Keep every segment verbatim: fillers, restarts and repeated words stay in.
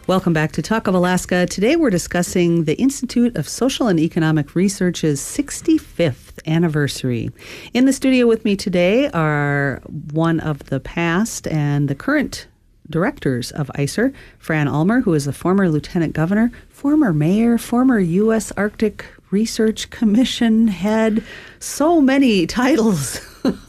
Welcome back to Talk of Alaska. Today we're discussing the Institute of Social and Economic Research's sixty-fifth anniversary. In the studio with me today are one of the past and the current directors of I C E R, Fran Ulmer, who is a former lieutenant governor, former mayor, former U S Arctic Research Commission head, so many titles.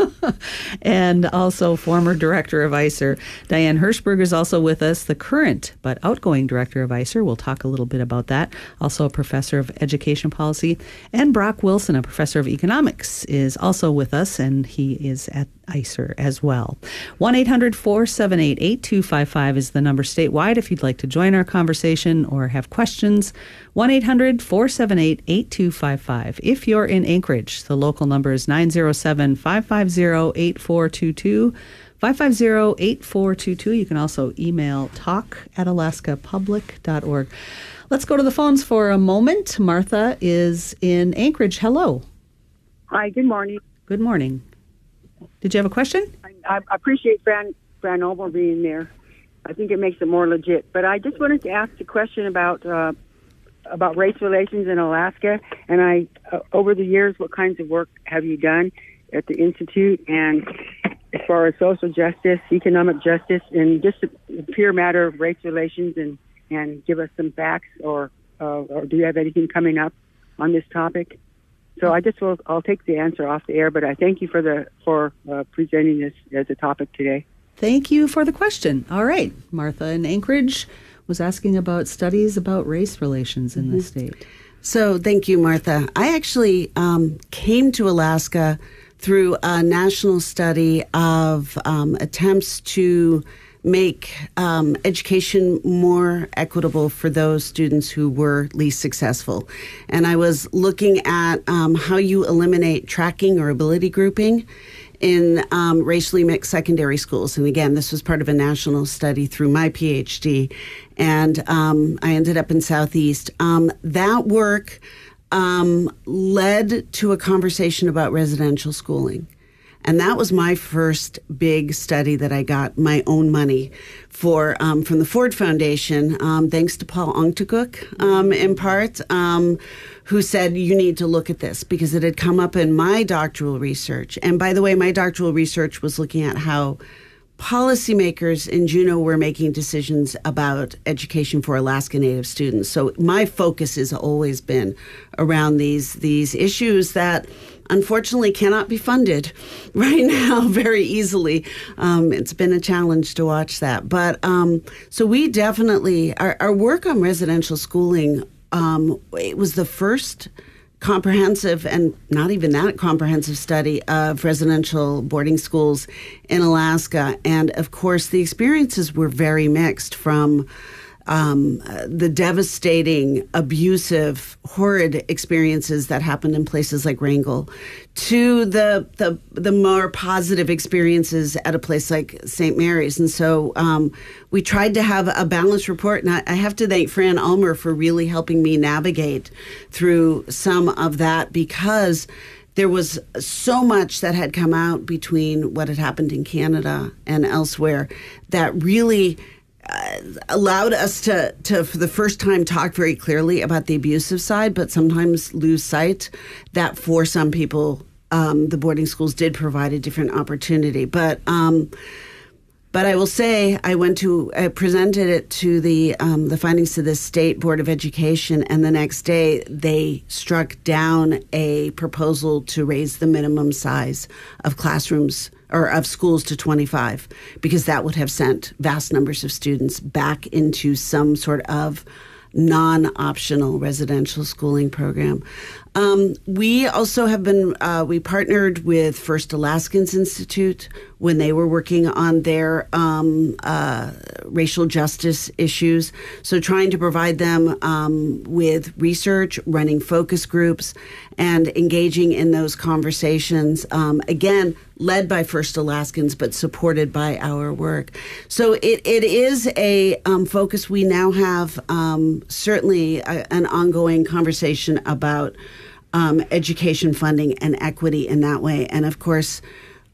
And also former director of I C E R. Diane Hirschberg is also with us, the current but outgoing director of I C E R. We'll talk a little bit about that. Also a professor of education policy. And Brock Wilson, a professor of economics, is also with us, and he is at I C E R as well. one eight hundred four seven eight eight two five five is the number statewide if you'd like to join our conversation or have questions. one eight hundred four seven eight eight two five five. If you're in Anchorage, the local number is nine zero seven five five zero eight four two two. five five zero eight four two two. You can also email talk at alaska public dot org. Let's go to the phones for a moment. Martha is in Anchorage. Hello. Hi, good morning. Good morning. Did you have a question? I, I appreciate Fran, Fran Ulmer being there. I think it makes it more legit. But I just wanted to ask a question about uh, about race relations in Alaska. And I, uh, over the years, what kinds of work have you done at the Institute? And as far as social justice, economic justice, and just the pure matter of race relations, and, and give us some facts, or uh, or do you have anything coming up on this topic? So I just will, I'll take the answer off the air, but I thank you for the for uh, presenting this as a topic today. Thank you for the question. All right. Martha in Anchorage was asking about studies about race relations in mm-hmm. the state. So thank you, Martha. I actually um, came to Alaska through a national study of um, attempts to make um, education more equitable for those students who were least successful. And I was looking at um, how you eliminate tracking or ability grouping in um, racially mixed secondary schools. And again, this was part of a national study through my PhD. And um, I ended up in Southeast. Um, that work um, led to a conversation about residential schooling. And that was my first big study that I got my own money for um, from the Ford Foundation, um, thanks to Paul Ongtuguk, um, in part, um, who said, you need to look at this, because it had come up in my doctoral research. And by the way, my doctoral research was looking at how policymakers in Juneau were making decisions about education for Alaska Native students. So my focus has always been around these these issues that unfortunately cannot be funded right now very easily. Um, it's been a challenge to watch that. But um, so we definitely, our, our work on residential schooling, um, it was the first comprehensive and not even that comprehensive study of residential boarding schools in Alaska. And of course, the experiences were very mixed, from um, the devastating, abusive, horrid experiences that happened in places like Wrangell to the the, the more positive experiences at a place like Saint Mary's. And so um, we tried to have a balanced report. And I, I have to thank Fran Ulmer for really helping me navigate through some of that, because there was so much that had come out between what had happened in Canada and elsewhere that really Uh, allowed us to, to, for the first time, talk very clearly about the abusive side, but sometimes lose sight that for some people, um, the boarding schools did provide a different opportunity. But um, but I will say, I went to, I presented it to the um, the findings to the State Board of Education, and the next day they struck down a proposal to raise the minimum size of classrooms or of schools to twenty-five, because that would have sent vast numbers of students back into some sort of non-optional residential schooling program. Um, we also have been, uh, we partnered with First Alaskans Institute when they were working on their um, uh, racial justice issues. So trying to provide them um, with research, running focus groups, and engaging in those conversations, um, again, led by First Alaskans, but supported by our work. So it, it is a um, focus. We now have um, certainly a, an ongoing conversation about um, education funding and equity in that way. And of course,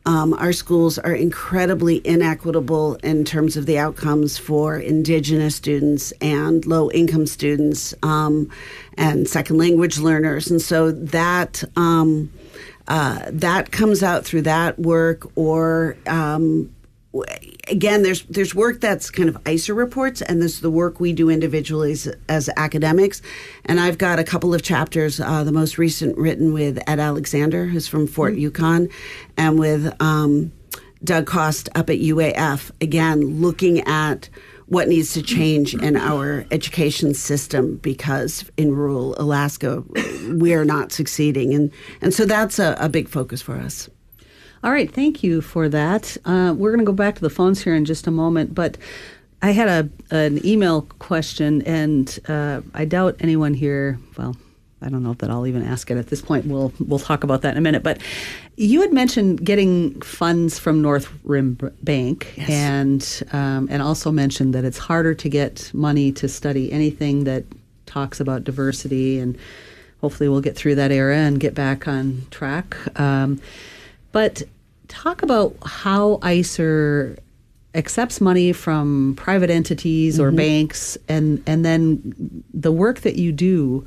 Um, our schools are incredibly inequitable in terms of the outcomes for Indigenous students and low-income students um, and second language learners. And so that um, uh, that comes out through that work, or um, again, there's there's work that's kind of I C E R reports, and there's the work we do individually as, as academics. And I've got a couple of chapters, uh, the most recent written with Ed Alexander, who's from Fort mm-hmm. Yukon, and with um, Doug Cost up at U A F, again, looking at what needs to change in our education system, because in rural Alaska, we are not succeeding. And, and so that's a, a big focus for us. All right, thank you for that. Uh, we're going to go back to the phones here in just a moment, but I had a an email question, and uh, I doubt anyone here, well, I don't know that I'll even ask it at this point. We'll we'll talk about that in a minute. But you had mentioned getting funds from North Rim Bank, yes. and um, and also mentioned that it's harder to get money to study anything that talks about diversity, and hopefully we'll get through that era and get back on track. Um, but talk about how I C E R accepts money from private entities mm-hmm. or banks, and, and then the work that you do.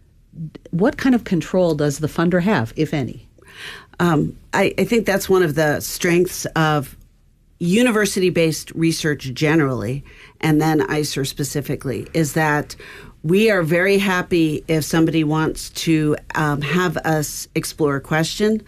What kind of control does the funder have, if any? Um, I, I think that's one of the strengths of university-based research generally, and then I C E R specifically, is that we are very happy if somebody wants to um, have us explore a question,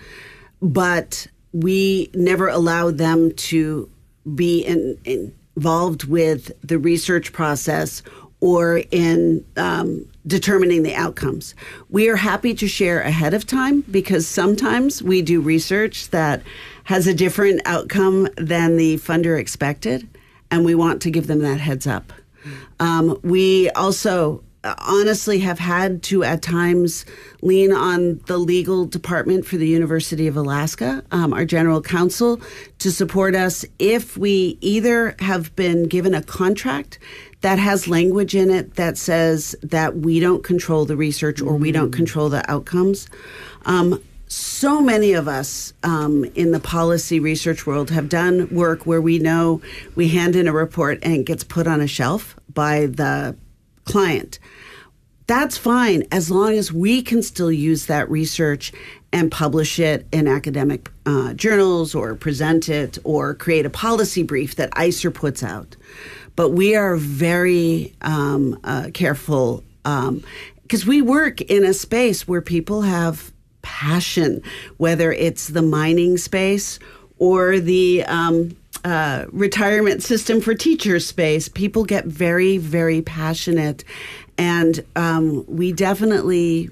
but we never allow them to be in, in, involved with the research process or in um, determining the outcomes. We are happy to share ahead of time, because sometimes we do research that has a different outcome than the funder expected, and we want to give them that heads up. Um, we also honestly have had to at times lean on the legal department for the University of Alaska, um, our general counsel, to support us if we either have been given a contract that has language in it that says that we don't control the research or we don't control the outcomes. Um, so many of us um, in the policy research world have done work where we know we hand in a report and it gets put on a shelf by the client. That's fine as long as we can still use that research and publish it in academic uh, journals, or present it, or create a policy brief that I C E R puts out. But we are very um, uh, careful because um, we work in a space where people have passion, whether it's the mining space or the um, uh, retirement system for teachers space. People get very, very passionate. And um, we definitely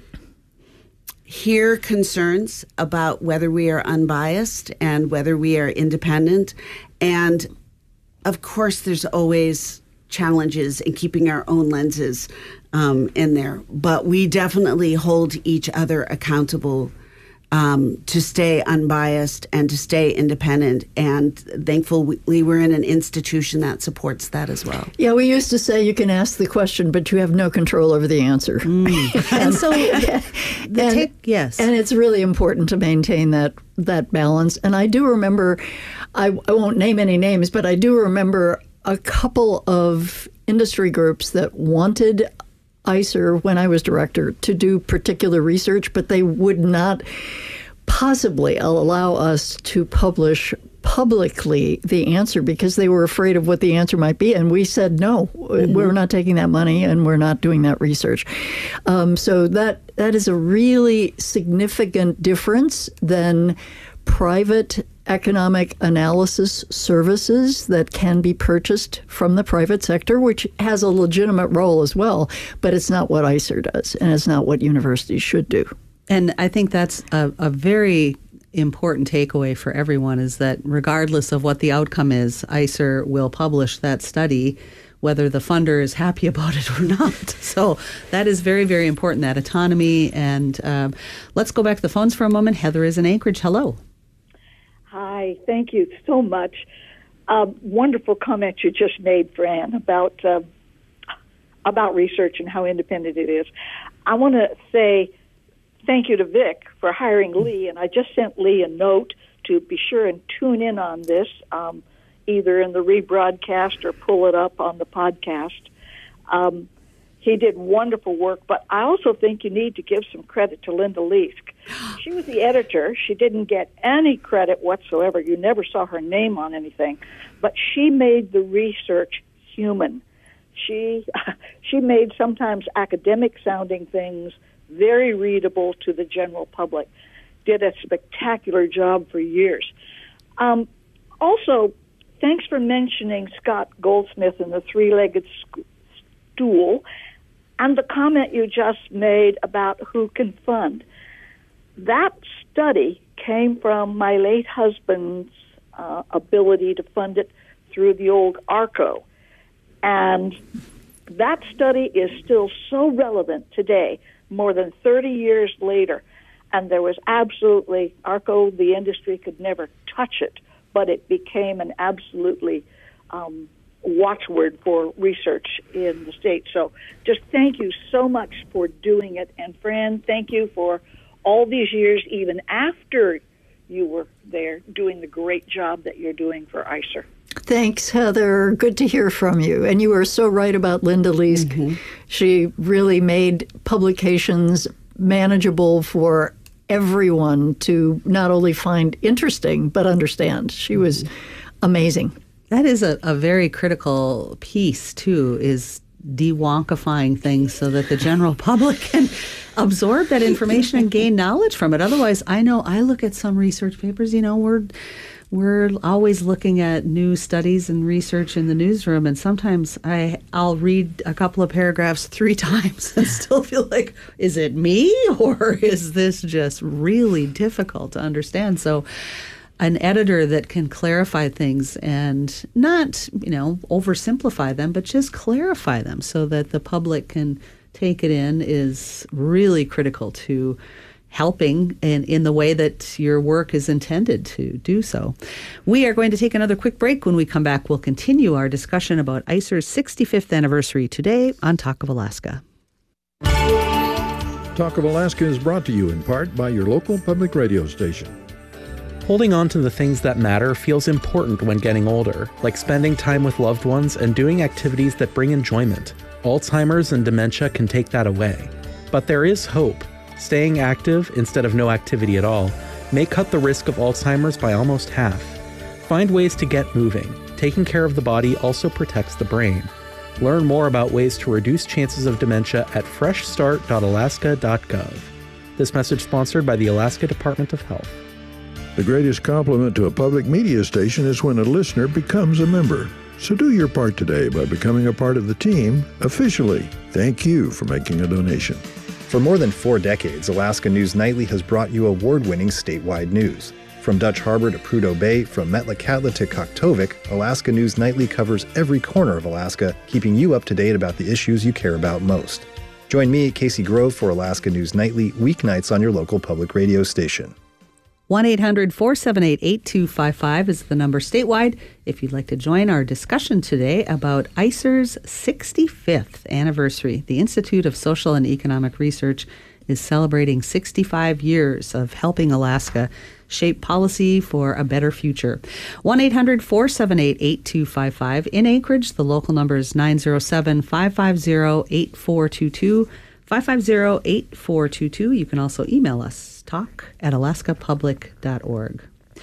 hear concerns about whether we are unbiased and whether we are independent. And of course, there's always challenges in keeping our own lenses um, in there. But we definitely hold each other accountable um, to stay unbiased and to stay independent. And thankfully, we're in an institution that supports that as well. Yeah, we used to say you can ask the question, but you have no control over the answer. Mm. and, and so, the and, take, yes. And it's really important to maintain that that balance. And I do remember, I, I won't name any names, but I do remember a couple of industry groups that wanted I C E R, when I was director, to do particular research, but they would not possibly allow us to publish publicly the answer because they were afraid of what the answer might be. And we said, no, mm-hmm. we're not taking that money and we're not doing that research. Um, so that that is a really significant difference than private economic analysis services that can be purchased from the private sector, which has a legitimate role as well, but it's not what I C E R does, and it's not what universities should do. And I think that's a, a very important takeaway for everyone, is that regardless of what the outcome is, I C E R will publish that study, whether the funder is happy about it or not. So that is very, very important, that autonomy. And um, let's go back to the phones for a moment. Heather is in Anchorage. Hello. Hi, thank you so much. Uh, wonderful comment you just made, Fran, about uh, about research and how independent it is. I want to say thank you to Vic for hiring Lee, and I just sent Lee a note to be sure and tune in on this, um, either in the rebroadcast or pull it up on the podcast. Um, he did wonderful work, but I also think you need to give some credit to Linda Leask. She was the editor. She didn't get any credit whatsoever. You never saw her name on anything, but she made the research human. She she made sometimes academic-sounding things very readable to the general public. Did a spectacular job for years. Um, also, thanks for mentioning Scott Goldsmith and the three-legged sc- stool, and the comment you just made about who can fund. That study came from my late husband's uh, ability to fund it through the old ARCO. And that study is still so relevant today, more than thirty years later. And there was absolutely, ARCO, the industry could never touch it, but it became an absolutely um, watchword for research in the state. So just thank you so much for doing it. And Fran, thank you for all these years, even after you were there, doing the great job that you're doing for I C E R. Thanks, Heather. Good to hear from you. And you were so right about Linda Leask. Mm-hmm. She really made publications manageable for everyone to not only find interesting, but understand. She was amazing. That is a, a very critical piece, too, is de-wonkifying things so that the general public can absorb that information and gain knowledge from it. Otherwise, I know I look at some research papers, you know, we're we're always looking at new studies and research in the newsroom, and sometimes I, I'll read a couple of paragraphs three times and still feel like, is it me, or is this just really difficult to understand? So an editor that can clarify things and not, you know, oversimplify them, but just clarify them so that the public can take it in is really critical to helping in, in the way that your work is intended to do so. We are going to take another quick break. When we come back, we'll continue our discussion about I C E R's sixty-fifth anniversary today on Talk of Alaska. Talk of Alaska is brought to you in part by your local public radio station. Holding on to the things that matter feels important when getting older, like spending time with loved ones and doing activities that bring enjoyment. Alzheimer's and dementia can take that away. But there is hope. Staying active instead of no activity at all may cut the risk of Alzheimer's by almost half. Find ways to get moving. Taking care of the body also protects the brain. Learn more about ways to reduce chances of dementia at fresh start dot alaska dot gov. This message sponsored by the Alaska Department of Health. The greatest compliment to a public media station is when a listener becomes a member. So do your part today by becoming a part of the team officially. Thank you for making a donation. For more than four decades, Alaska News Nightly has brought you award-winning statewide news. From Dutch Harbor to Prudhoe Bay, from Metlakatla to Koktovik, Alaska News Nightly covers every corner of Alaska, keeping you up to date about the issues you care about most. Join me, Casey Grove, for Alaska News Nightly, weeknights on your local public radio station. one eight hundred four seven eight eight two five five is the number statewide if you'd like to join our discussion today about I C E R's sixty-fifth anniversary. The Institute of Social and Economic Research is celebrating sixty-five years of helping Alaska shape policy for a better future. one eight hundred four seven eight eight two five five. In Anchorage, the local number is nine zero seven five five zero eight four two two. five five zero eight four two two. You can also email us, talk at alaska public dot org.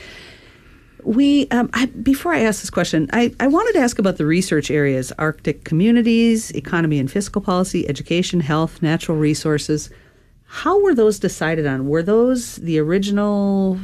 We, um, I, before I ask this question, I, I wanted to ask about the research areas: Arctic communities, economy and fiscal policy, education, health, natural resources. How were those decided on? Were those the original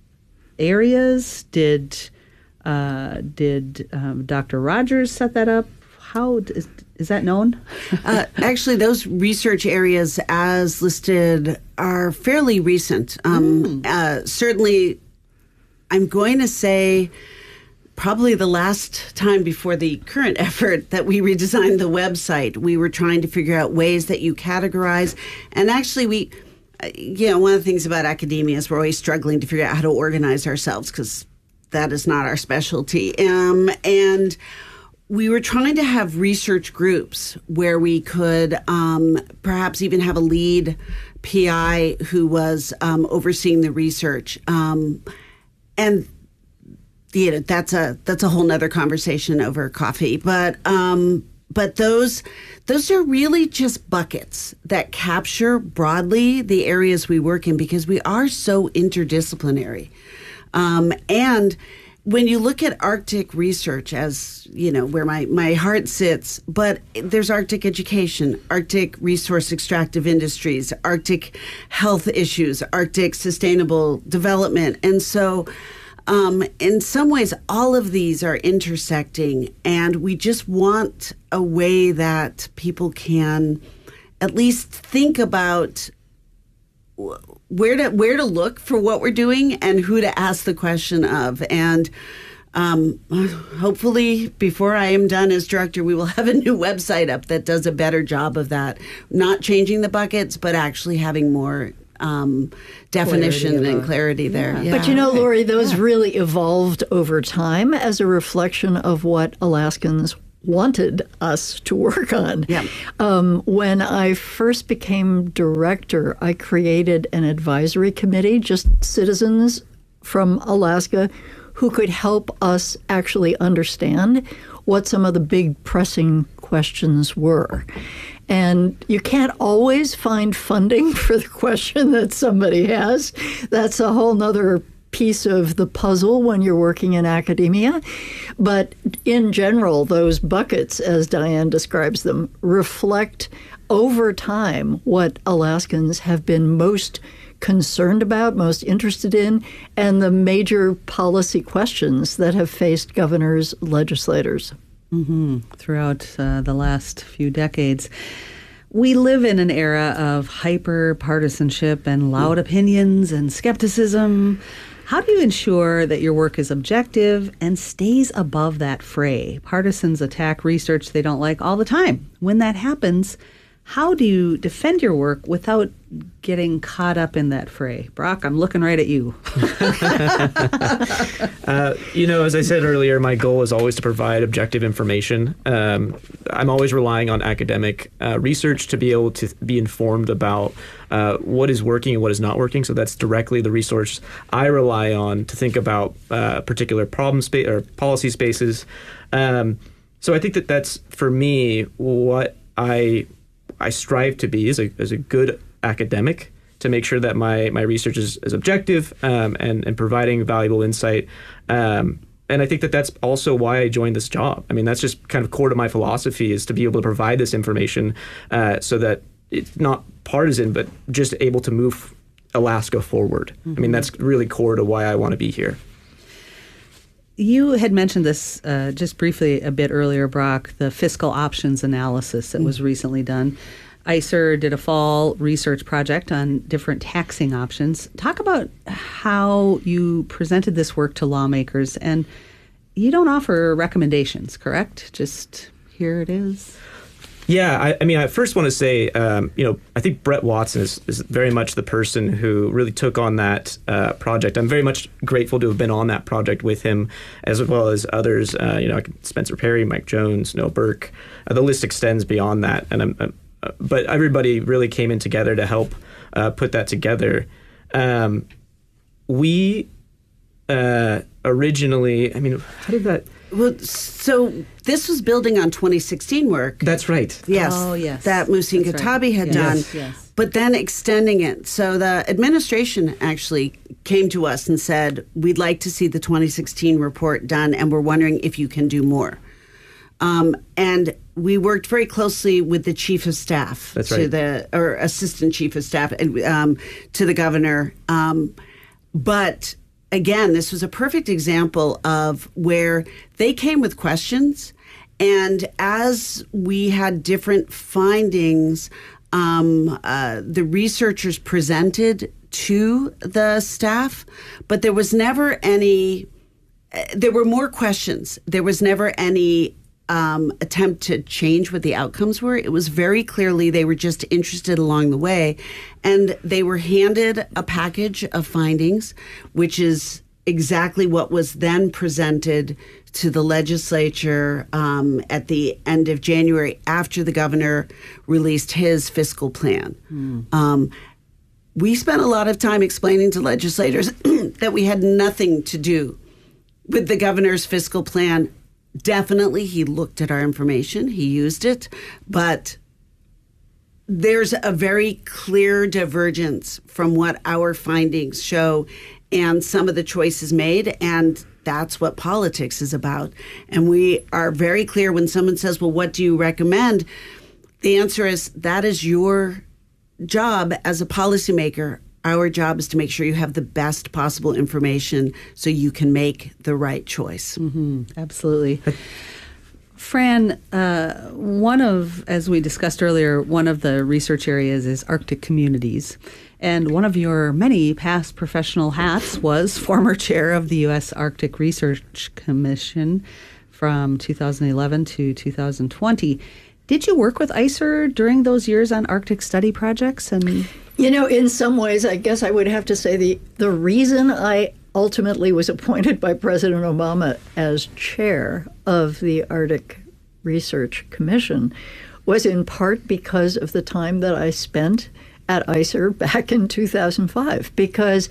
areas? Did uh, did um, Doctor Rogers set that up? How is, is that known? uh, actually, those research areas as listed are fairly recent. Um, mm. uh, certainly, I'm going to say probably the last time before the current effort that we redesigned the website, we were trying to figure out ways that you categorize. And actually, we, you know, one of the things about academia is we're always struggling to figure out how to organize ourselves because that is not our specialty. Um, and we were trying to have research groups where we could um, perhaps even have a lead P I who was um, overseeing the research. Um, and you know, that's a that's a whole nother conversation over coffee. But um, but those those are really just buckets that capture broadly the areas we work in, because we are so interdisciplinary. Um, and when you look at Arctic research, as you know, where my, my heart sits, but there's Arctic education, Arctic resource extractive industries, Arctic health issues, Arctic sustainable development. And so um, in some ways, all of these are intersecting, and we just want a way that people can at least think about where to where to look for what we're doing and who to ask the question of. And um, hopefully before I am done as director, we will have a new website up that does a better job of that, not changing the buckets, but actually having more um, definition clarity and clarity there. Yeah. Yeah. But you know, Lori, those yeah. really evolved over time as a reflection of what Alaskans wanted us to work on. Yeah. Um, when I first became director, I created an advisory committee, just citizens from Alaska who could help us actually understand what some of the big pressing questions were. And you can't always find funding for the question that somebody has. That's a whole nother piece of the puzzle when you're working in academia. But in general, those buckets, as Diane describes them, reflect over time what Alaskans have been most concerned about, most interested in, and the major policy questions that have faced governors, legislators. Mm-hmm. Throughout uh, the last few decades. We live in an era of hyper-partisanship and loud opinions and skepticism. How do you ensure that your work is objective and stays above that fray? Partisans attack research they don't like all the time. When that happens, how do you defend your work without getting caught up in that fray? Brock, I'm looking right at you. uh, you know, as I said earlier, my goal is always to provide objective information. Um, I'm always relying on academic uh, research to be able to be informed about uh, what is working and what is not working. So that's directly the resource I rely on to think about uh, particular problem space or policy spaces. Um, so I think that that's, for me, what I I strive to be as a as a good academic, to make sure that my my research is, is objective um, and and providing valuable insight. Um, and I think that that's also why I joined this job. I mean, that's just kind of core to my philosophy, is to be able to provide this information uh, so that it's not partisan, but just able to move Alaska forward. Mm-hmm. I mean, that's really core to why I want to be here. You had mentioned this uh, just briefly a bit earlier, Brock, the fiscal options analysis that mm-hmm. was recently done. I C E R did a fall research project on different taxing options. Talk about how you presented this work to lawmakers. And you don't offer recommendations, correct? Just here it is. Yeah, I, I mean, I first want to say, um, you know, I think Brett Watson is, is very much the person who really took on that uh, project. I'm very much grateful to have been on that project with him, as well as others, uh, you know, Spencer Perry, Mike Jones, Noah Burke. Uh, the list extends beyond that. And I'm, I'm, uh, but everybody really came in together to help uh, put that together. Um, we uh, originally, I mean, how did that... Well, so this was building on twenty sixteen work. That's right. Yes. Oh, yes. That Muhsin Katabi right. had yes. done. Yes. Yes. But then extending it. So the administration actually came to us and said, we'd like to see the twenty sixteen report done, and we're wondering if you can do more. Um, and we worked very closely with the chief of staff. That's to right. the or assistant chief of staff um, to the governor. Um, but again, this was a perfect example of where they came with questions, and as we had different findings, um, uh, the researchers presented to the staff, but there was never any, uh, there were more questions. There was never any um, attempt to change what the outcomes were. It was very clearly they were just interested along the way, and they were handed a package of findings, which is exactly what was then presented to the legislature um, at the end of January after the governor released his fiscal plan. Mm. Um, we spent a lot of time explaining to legislators that we had nothing to do with the governor's fiscal plan. Definitely, he looked at our information, he used it, but there's a very clear divergence from what our findings show and some of the choices made, and that's what politics is about. And we are very clear when someone says, well, what do you recommend? The answer is, that is your job as a policymaker. Our job is to make sure you have the best possible information so you can make the right choice. Mm-hmm. Absolutely. Fran, uh, one of, as we discussed earlier, one of the research areas is Arctic communities. And one of your many past professional hats was former chair of the U S Arctic Research Commission from two thousand eleven to two thousand twenty. Did you work with I C E R during those years on Arctic study projects? And you know, in some ways, I guess I would have to say the, the reason I ultimately was appointed by President Obama as chair of the Arctic Research Commission was in part because of the time that I spent at I C E R back in two thousand five, because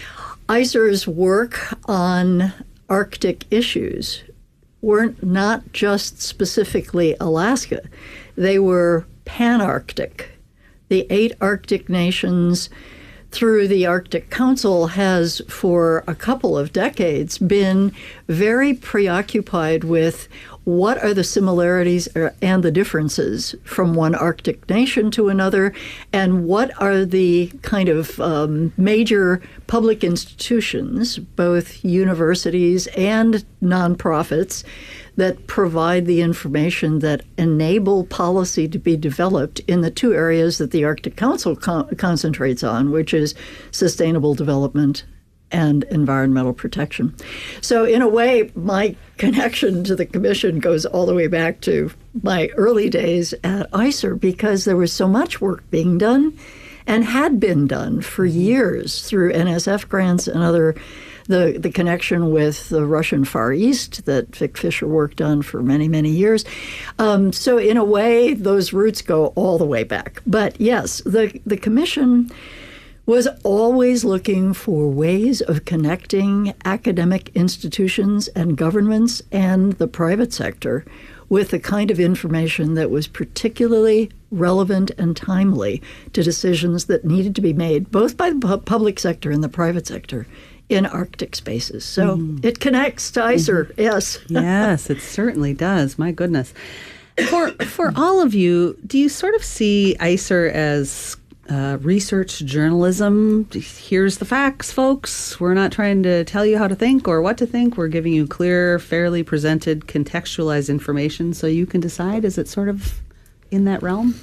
I C E R's work on Arctic issues weren't not just specifically Alaska. They were pan-Arctic. The eight Arctic nations through the Arctic Council has for a couple of decades been very preoccupied with what are the similarities and the differences from one Arctic nation to another, and what are the kind of um, major public institutions, both universities and nonprofits, that provide the information that enable policy to be developed in the two areas that the Arctic Council con- concentrates on, which is sustainable development and environmental protection. So in a way, my connection to the commission goes all the way back to my early days at I C E R, because there was so much work being done and had been done for years through N S F grants and other, the, the connection with the Russian Far East that Vic Fisher worked on for many, many years. Um, so in a way, those roots go all the way back. But yes, the, the commission was always looking for ways of connecting academic institutions and governments and the private sector with the kind of information that was particularly relevant and timely to decisions that needed to be made both by the pu- public sector and the private sector in Arctic spaces. So mm-hmm. it connects to I C E R, mm-hmm. yes. Yes, it certainly does. My goodness. For, for all of you, do you sort of see I C E R as Uh, research journalism? Here's the facts, folks. We're not trying to tell you how to think or what to think. We're giving you clear, fairly presented, contextualized information so you can decide. Is it sort of in that realm?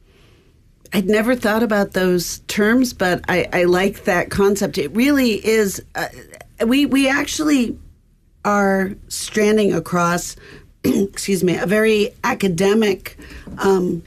I'd never thought about those terms, but I, I like that concept. It really is. Uh, we we actually are stranding across, excuse me, a very academic um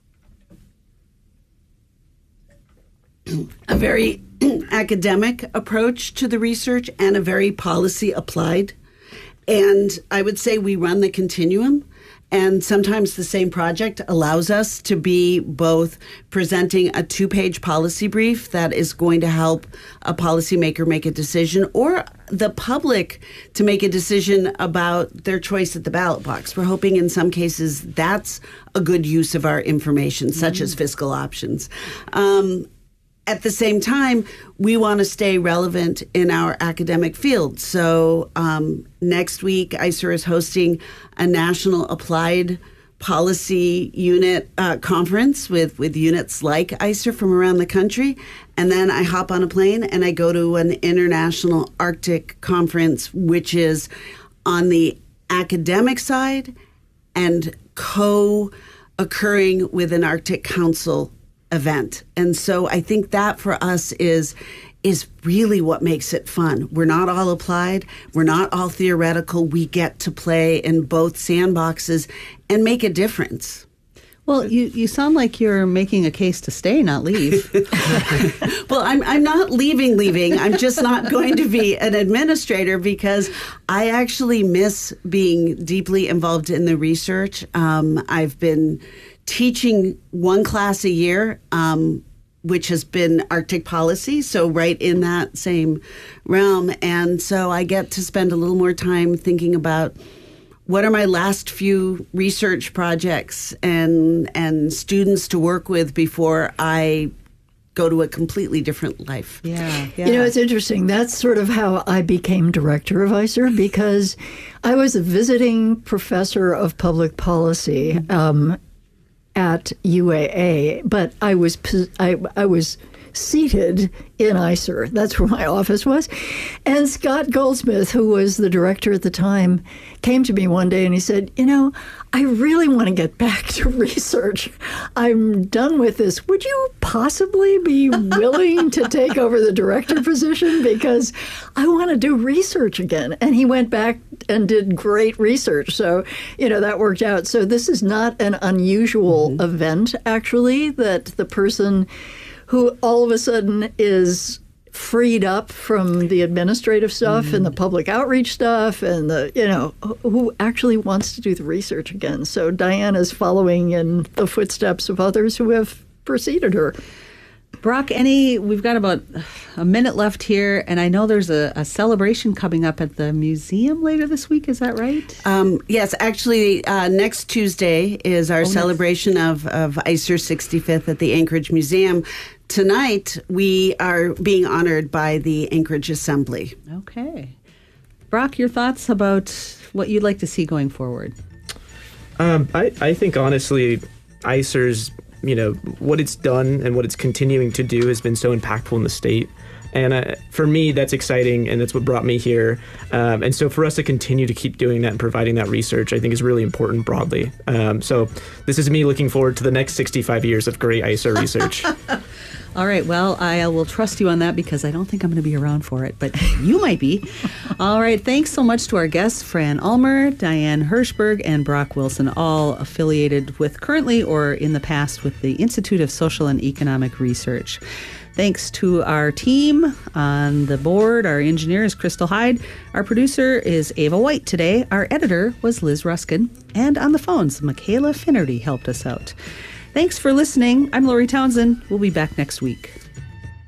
a very academic approach to the research and a very policy applied. And I would say we run the continuum. And sometimes the same project allows us to be both presenting a two-page policy brief that is going to help a policymaker make a decision, or the public to make a decision about their choice at the ballot box. We're hoping in some cases that's a good use of our information, such mm-hmm. as fiscal options. Um, At the same time, we want to stay relevant in our academic field. So um, next week, I C E R is hosting a national applied policy unit uh, conference with, with units like I C E R from around the country. And then I hop on a plane and I go to an international Arctic conference, which is on the academic side and co-occurring with an Arctic Council event. And so I think that for us is is really what makes it fun. We're not all applied. We're not all theoretical. We get to play in both sandboxes and make a difference. Well, you, you sound like you're making a case to stay, not leave. Well, I'm I'm not leaving, leaving. I'm just not going to be an administrator because I actually miss being deeply involved in the research. Um, I've been teaching one class a year um, which has been Arctic policy, so right in that same realm. And so I get to spend a little more time thinking about what are my last few research projects and and students to work with before I go to a completely different life. Yeah, yeah. You know, it's interesting. That's sort of how I became director of I C E R, because I was a visiting professor of public policy um, at U A A, but I was I, I was seated in I C E R. That's where my office was. And Scott Goldsmith, who was the director at the time, came to me one day and he said, you know, I really want to get back to research. I'm done with this. Would you possibly be willing to take over the director position? Because I want to do research again. And he went back and did great research. So, you know, that worked out. So this is not an unusual mm-hmm. event, actually, that the person who all of a sudden is freed up from the administrative stuff mm. and the public outreach stuff and the, you know, who actually wants to do the research again. So Diane is following in the footsteps of others who have preceded her. Brock, any, we've got about a minute left here, and I know there's a, a celebration coming up at the museum later this week. Is that right? Um, yes, actually, uh, next Tuesday is our oh, celebration of, of I C E R sixty-fifth at the Anchorage Museum. Tonight, we are being honored by the Anchorage Assembly. Okay. Brock, your thoughts about what you'd like to see going forward? Um, I, I think, honestly, I C E R's, you know, what it's done and what it's continuing to do has been so impactful in the state. And uh, for me, that's exciting, and that's what brought me here. Um, and so for us to continue to keep doing that and providing that research, I think is really important broadly. Um, so this is me looking forward to the next sixty-five years of great I C E R research. All right. Well, I will trust you on that because I don't think I'm going to be around for it, but you might be. All right. Thanks so much to our guests, Fran Ulmer, Diane Hirschberg, and Brock Wilson, all affiliated with currently or in the past with the Institute of Social and Economic Research. Thanks to our team on the board. Our engineer is Crystal Hyde. Our producer is Ava White today. Our editor was Liz Ruskin. And on the phones, Michaela Finnerty helped us out. Thanks for listening. I'm Lori Townsend. We'll be back next week.